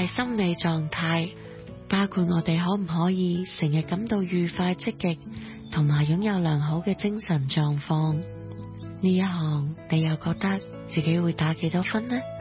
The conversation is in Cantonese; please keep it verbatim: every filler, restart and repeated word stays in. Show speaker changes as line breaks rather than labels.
心理狀態，包括我哋可唔可以成日感到愉快積極，同埋擁有良好嘅精神狀況。呢一項你又覺得自己會打幾多分呢？